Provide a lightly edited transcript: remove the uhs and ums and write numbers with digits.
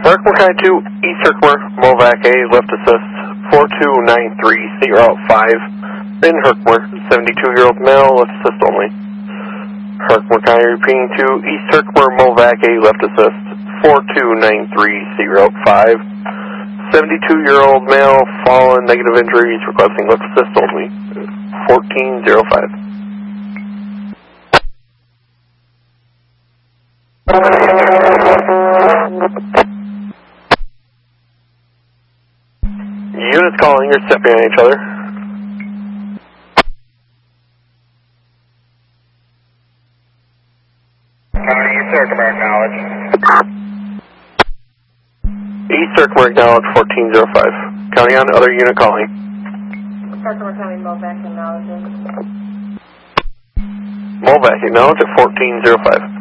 Herkimer County 2, East Herkimer, Movac A, left assist, 4293, state route 5, in Herkimer, 72-year-old male, left assist only. Herkimer County repeating 2, East Herkimer, Movac A, left assist, 4293, state route 5, 72-year-old male, fallen, negative injuries, requesting left assist only, 1405. Units calling, you're stepping on each other. East Herkimer acknowledge. East Herkimer acknowledge 1405. County on, other unit calling. Herkimer County Movac acknowledging. Movac acknowledge at 1405.